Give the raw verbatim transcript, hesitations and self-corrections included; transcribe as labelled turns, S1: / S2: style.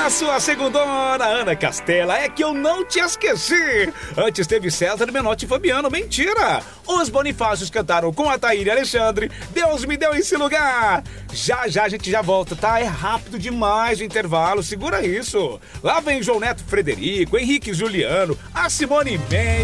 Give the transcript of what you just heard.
S1: Na sua segundona, Ana Castela, é que eu não te esqueci. Antes teve César Menotti e Fabiano, mentira. Os Bonifácios cantaram com a Thaíra e Alexandre, Deus me deu esse lugar. Já, já a gente já volta, tá? É rápido demais o intervalo, segura isso. Lá vem João Neto Frederico, Henrique Juliano, a Simone Mendes.